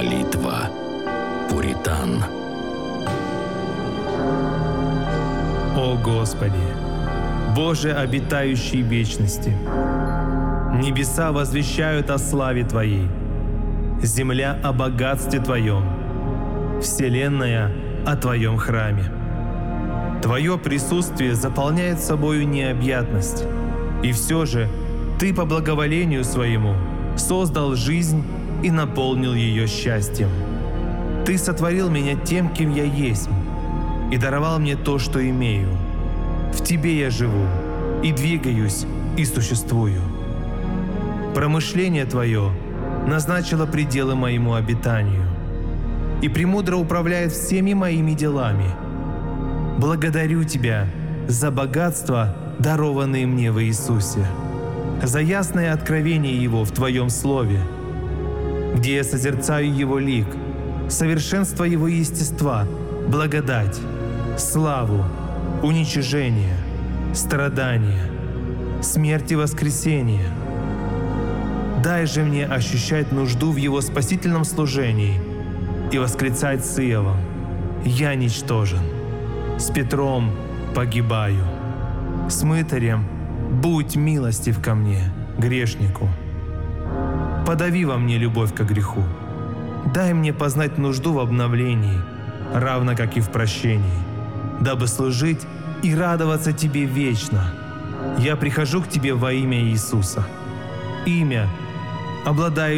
Молитва пуритан. О Господи, Боже, обитающий в вечности! Небеса возвещают о славе Твоей, земля о богатстве Твоем, вселенная о Твоем храме. Твое присутствие заполняет собою необъятность, и все же Ты по благоволению Своему создал жизнь и наполнил ее счастьем. Ты сотворил меня тем, кем я есть, и даровал мне то, что имею. В Тебе я живу, и двигаюсь, и существую. Промышление Твое назначило пределы моему обитанию и премудро управляет всеми моими делами. Благодарю Тебя за богатство, дарованное мне в Иисусе, за ясное откровение Его в Твоем Слове, где я созерцаю Его лик, совершенство Его естества, благодать, славу, уничижение, страдания, смерть и воскресение. Дай же мне ощущать нужду в Его спасительном служении и восклицать с Иовом: «Я ничтожен, с Петром погибаю, с мытарем будь милостив ко мне, грешнику». Подави во мне любовь ко греху. Дай мне познать нужду в обновлении, равно как и в прощении, дабы служить и радоваться Тебе вечно. Я прихожу к Тебе во имя Иисуса, имя, обладающее